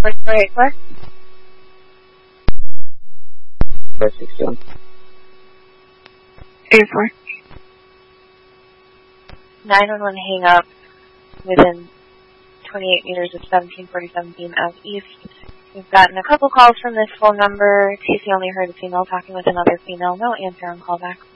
484. 461. 84. 911 hang up within 28 meters of 1747 Beam Ave East. We've gotten a couple calls from this phone number. Casey only heard a female talking with another female. No answer on callback.